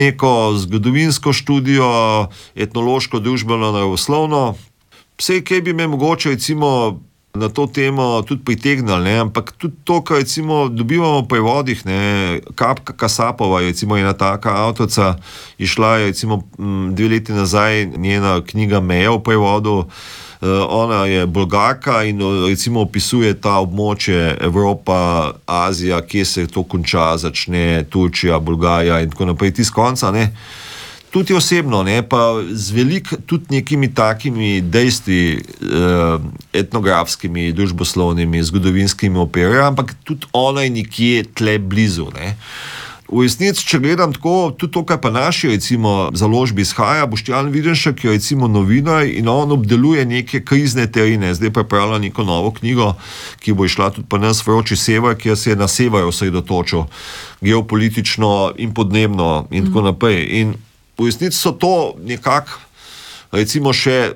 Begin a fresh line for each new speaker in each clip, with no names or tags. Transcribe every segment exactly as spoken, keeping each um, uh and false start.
neko zgodovinsko študijo, etnološko, družbeno, naravoslovno. Vse, kaj bi me mogoče recimo na to temo tudi pritegnili, ne? Ampak tudi to, kar recimo dobivamo v prevodih, ne? Kapka Kasapova, recimo ena taka avtorica, je šla recimo dve leti nazaj njena knjiga Meja v prevodu. Ona je Bolgarka in recimo opisuje ta območje Evropa, Azija, kje se to konča, začne Turčija, Bolgarija in tako naprej, tis konca, ne. Tudi osebno, ne, pa z velik, tudi nekimi takimi dejstvi eh, etnografskimi, družboslovnimi, zgodovinskimi operajo, ampak tudi ona je nekje tle blizu, ne. V resnici, če gledam tako, tudi to, kar pa naši recimo založbi izhaja, Boštjan Videnšek je recimo novinar in on obdeluje neke krizne terene, zdaj pripravlja neko novo knjigo, ki bo išla tudi pa nas Vroči sever, kjer se je na sever osredotočil, geopolitično in podnebno in tako naprej. In v resnici so to nekako, recimo še,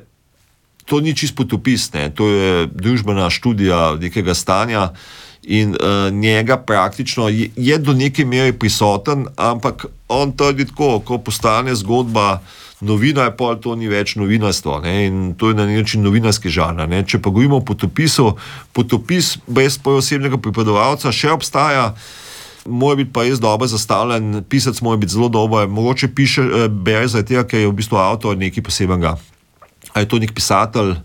to ni čisto potopis, ne, to je družbena študija nekega stanja in uh, njega praktično je, je do neke mere prisoten, ampak on trdi tako, ko postane zgodba novinar, pol to ni več novinarstvo, ne, in to je na nek način novinarski žanr, ne. Če pa govorimo o potopisu, potopis brez posebnega pripovedovalca še obstaja, mora biti pa res dobro zastavljen, pisec mora biti zelo dober, mogoče piše, bere zaradi tega, ker je v bistvu avtor nekaj posebenega. A je to nek pisatelj,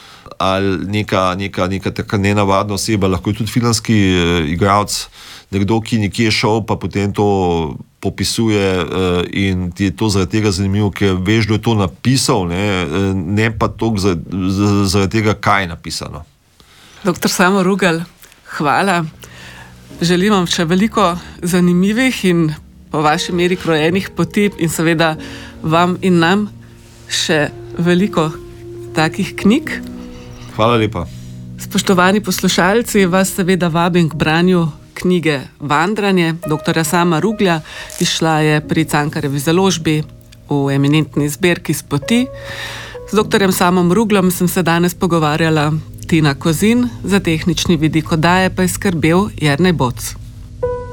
ali neka, neka, neka taka nenavadna oseba, lahko je tudi filmski eh, igralec, nekdo, ki nekje je šel, pa potem to popisuje eh, in ti je to zaradi tega zanimivo, ker veš, da je to napisal, ne, ne pa toliko zaradi, zaradi tega, kaj je napisano.
Doktor Samo Rugel, hvala. Želim vam še veliko zanimivih in po vaši meri krojenih poti in seveda vam in nam še veliko takih knjig.
Hvala lepa.
Spoštovani poslušalci, vas seveda vabim k branju knjige Vandranje doktorja Sama Ruglja, izšla je pri Cankarjevi založbi v eminentni zbirki Spoti. Z doktorjem Samom Ruglom sem se danes pogovarjala Tina Kozin, za tehnični vidik oddaje pa je skrbel Jernej Boc.